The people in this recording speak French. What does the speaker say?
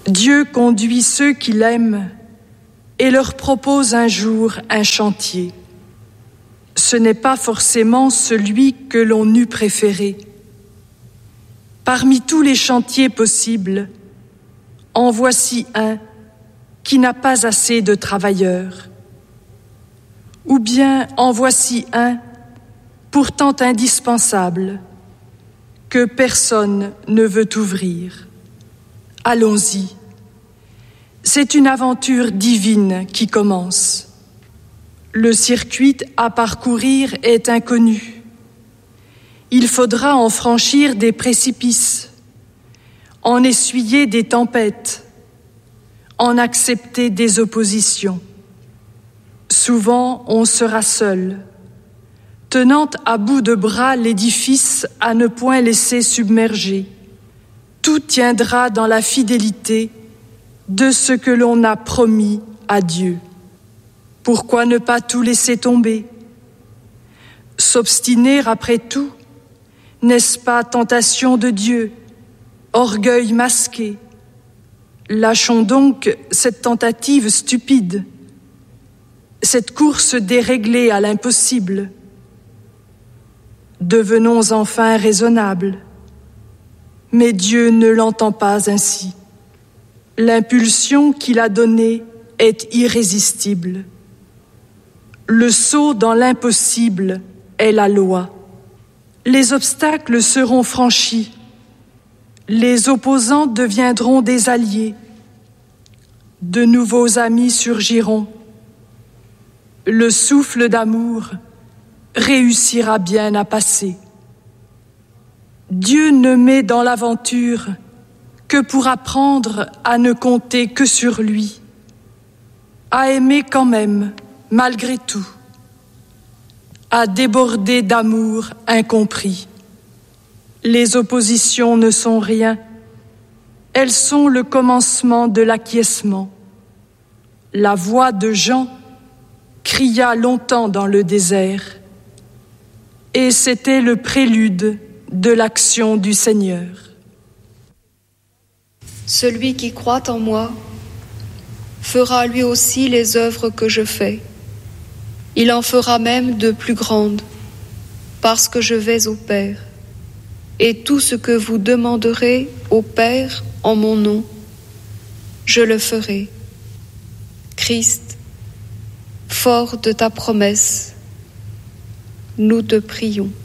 Dieu conduit ceux qui l'aiment et leur propose un jour un chantier. Ce n'est pas forcément celui que l'on eût préféré. Parmi tous les chantiers possibles, en voici un qui n'a pas assez de travailleurs. Ou bien en voici un, pourtant indispensable, que personne ne veut ouvrir. Allons-y. C'est une aventure divine qui commence. Le circuit à parcourir est inconnu. Il faudra en franchir des précipices, en essuyer des tempêtes, en accepter des oppositions. Souvent, on sera seul, tenant à bout de bras l'édifice à ne point laisser submerger. Tout tiendra dans la fidélité de ce que l'on a promis à Dieu. Pourquoi ne pas tout laisser tomber? S'obstiner après tout, n'est-ce pas tentation de Dieu, orgueil masqué? Lâchons donc cette tentative stupide, cette course déréglée à l'impossible. Devenons enfin raisonnables. Mais Dieu ne l'entend pas ainsi. L'impulsion qu'il a donnée est irrésistible. Le saut dans l'impossible est la loi. Les obstacles seront franchis. Les opposants deviendront des alliés. De nouveaux amis surgiront. Le souffle d'amour réussira bien à passer. Dieu ne met dans l'aventure que pour apprendre à ne compter que sur lui, à aimer quand même, malgré tout, à déborder d'amour incompris. Les oppositions ne sont rien, elles sont le commencement de l'acquiescement. La voix de Jean cria longtemps dans le désert, et c'était le prélude de l'action du Seigneur. Celui qui croit en moi fera lui aussi les œuvres que je fais. Il en fera même de plus grandes, parce que je vais au Père. Et tout ce que vous demanderez au Père en mon nom, je le ferai. Christ, fort de ta promesse, nous te prions.